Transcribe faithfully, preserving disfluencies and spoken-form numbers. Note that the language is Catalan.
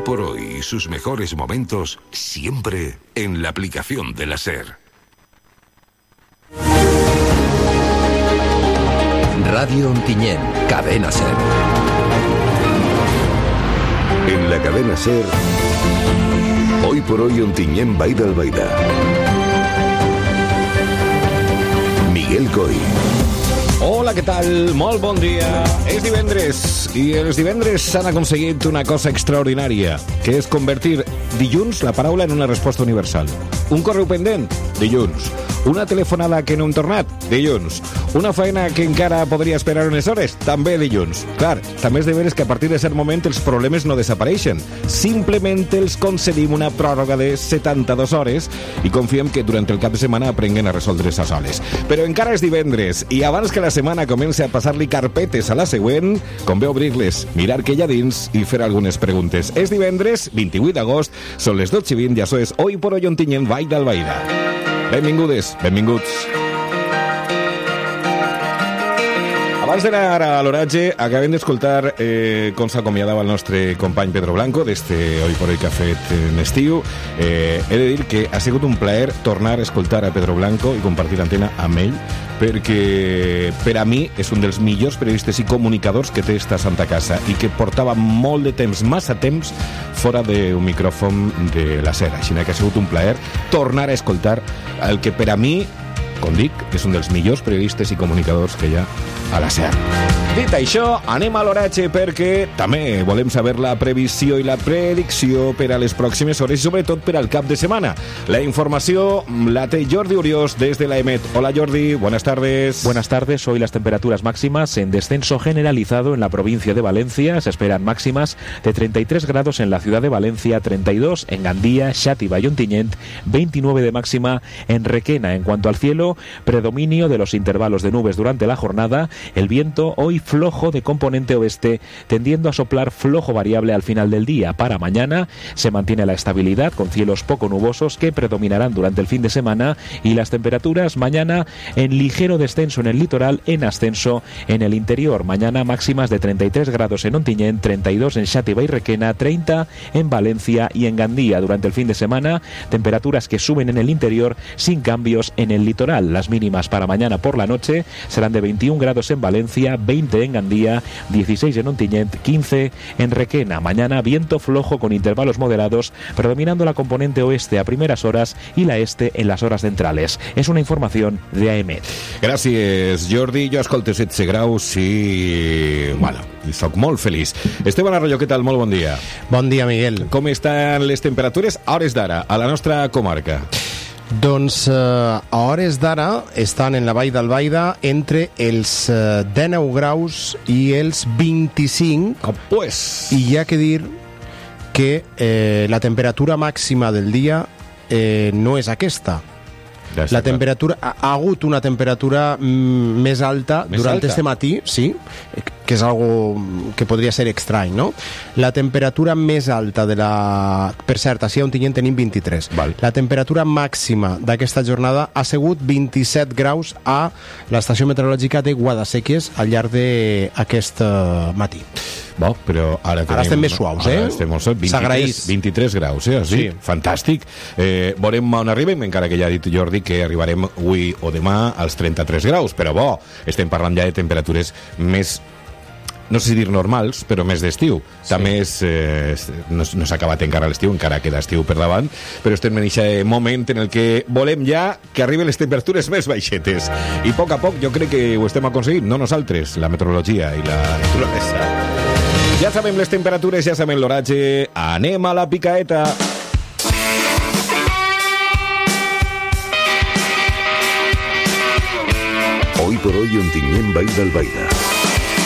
por hoy y sus mejores momentos siempre en la aplicación de la SER. Radio Ontinyent, Cadena SER. En la cadena SER, hoy por hoy Ontinyent Vall d'Albaida. Miguel Coy. Hola, què tal? Molt bon dia. És divendres i els divendres s'han aconseguit una cosa extraordinària, que és convertir dilluns la paraula en una resposta universal. Un correu pendent? Dilluns. Una telefonada que no hem tornat? Dilluns. Una feina que encara podria esperar unes hores? També dilluns. Clar, també és de veres que a partir de cert moment els problemes no desapareixen. Simplement els concedim una pròrroga de setanta-dues hores i confiem que durant el cap de setmana aprenguen a resoldre-se soles. Però encara és divendres i abans que la setmana comenci a passar-li carpetes a la següent, convé obrir-les, mirar què hi ha dins i fer algunes preguntes. És divendres, vint-i-vuit d'agost, són les dotze i vint, i això és Hoy por Hoy Ontinyent Vall d'Albaida. Benvingudes, benvinguts. Abans d'anar a l'oratge, acabem d'escoltar eh, com s'acomiadava el nostre company Pedro Blanco d'este Hoy por Hoy que ha fet en estiu. Eh, he de dir que ha sigut un plaer tornar a escoltar a Pedro Blanco i compartir l'antena amb ell, perquè per a mi és un dels millors periodistes i comunicadors que té esta Santa Casa i que portava molt de temps, massa temps, fora d'un micròfon de la SER. Així que ha sigut un plaer tornar a escoltar el que per a mi, com dic, és un dels millors periodistes i comunicadors que hi ha a la SER. Dit això, anem a l'oratge perquè també volem saber la previsió i la predicció per a les pròximes hores i sobretot per al cap de setmana. La informació la té Jordi Uriós des de la EMET. Hola Jordi, buenas tardes. Buenas tardes. Hoy las temperaturas máximas en descenso generalizado en la provincia de Valencia. Se esperan máximas de treinta y tres grados en la ciudad de Valencia, treinta y dos en Gandía, Xàtiva y Ontinyent, veintinueve de máxima en Requena. En cuanto al cielo, predominio de los intervalos de nubes durante la jornada. El viento hoy flojo de componente oeste, tendiendo a soplar flojo variable al final del día. Para mañana se mantiene la estabilidad con cielos poco nubosos que predominarán durante el fin de semana y las temperaturas mañana en ligero descenso en el litoral, en ascenso en el interior. Mañana máximas de treinta y tres grados en Ontinyent, treinta y dos en Xàtiva y Requena, treinta en Valencia y en Gandía. Durante el fin de semana, temperaturas que suben en el interior sin cambios en el litoral. Las mínimas para mañana por la noche serán de veintiún grados en Valencia, veinte en Gandía, dieciséis en Ontinyent, quince en Requena. Mañana viento flojo con intervalos moderados, predominando la componente oeste a primeras horas y la este en las horas centrales. Es una información de A E M E T. Gràcies, Jordi. Jo escolto setze graus i... bueno, i soc molt feliç. Esteban Arroyo, què tal? Molt bon dia. Bon dia, Miguel. Com estan les temperatures a hores d'ara a la nostra comarca? Doncs eh, a hores d'ara estan en la Vall d'Albaida entre els eh, dinou graus i els vint-i-cinc. Oh, pues. I hi ha que dir que eh, la temperatura màxima del dia eh, no és aquesta. Ja la temperatura ha, ha hagut una temperatura mm, més alta més durant alta? este matí, sí, que és algo que podria ser estrany, no? La temperatura més alta de la... Per cert, així a Ontinyent tenim vint-i-tres. Val. La temperatura màxima d'aquesta jornada ha sigut vint-i-set graus a l'estació meteorològica de Guadasséquies al llarg d'aquest matí. Bo, però ara, tenim, ara estem més suaus, eh? Ara estem molt suaus. vint-i-tres, vint-i-tres graus, eh? Sí. Fantàstic. Eh, veurem on arribem, encara que ja ha dit Jordi que arribarem avui o demà als trenta-tres graus, però bo, estem parlant ja de temperatures més, no sé si dir normals, però més d'estiu. Sí. També és, eh, no, no s'ha acabat encara l'estiu, encara queda estiu per davant, però estem en aquest moment en el que volem ja que arriben les temperatures més baixetes. I a poc a poc jo crec que ho estem aconseguint, no nosaltres, la meteorologia i la naturalesa. Ja sabem les temperatures, ja sabem l'oratge, anem a la picaeta. Hoy por Hoy Ontinyent Vall d'Albaida.